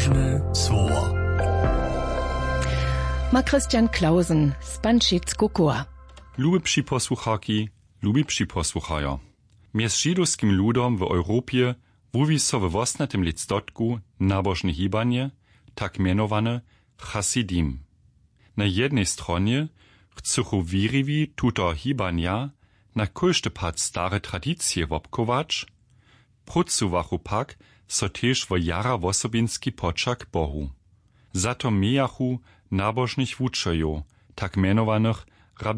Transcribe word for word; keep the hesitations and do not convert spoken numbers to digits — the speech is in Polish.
Nabożne słowa. Ma Christian Klausen z Pančic-Kukua. Lubipši posłuchaki, lubipši posłuchajo. Mjez židowskim ludom w Europie wuwi so w osnatym lictotku nabożne hibanie, tak mianowane Hasidim. Na jednej stronie chcą wiriwi tuto hibania na kojszty pad stare tradycje wopkować, pracuwachu pak so tež wo jara wosobinski počak Bohu. Zato mejachu nabożnych wučojo, tak mianowanych